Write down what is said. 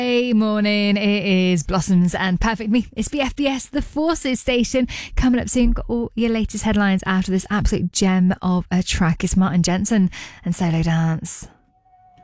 Hey, morning. It is Blossoms and Perfect Me. It's BFBS, the Forces station. Coming up soon, got all your latest headlines after this absolute gem of a track. It's Martin Jensen and Solo Dance.